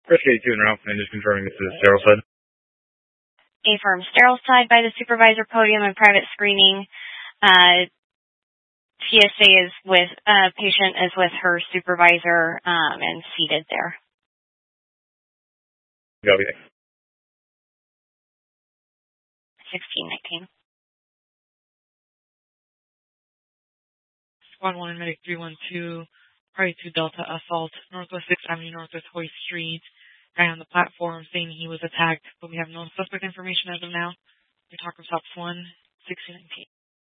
First 82 and Ralph, and just confirming this is Sterile Side. Affirm. Sterile Side by the supervisor podium and private screening. PSA is with, patient is with her supervisor, and seated there. Copy. 1619. Squad 1 Medic 312, Party 2 Delta assault, Northwest 6th Avenue, Northwest Hoyt Street. Guy on the platform saying he was attacked, but we have no suspect information as of now. We talk with Stops 1, 1619.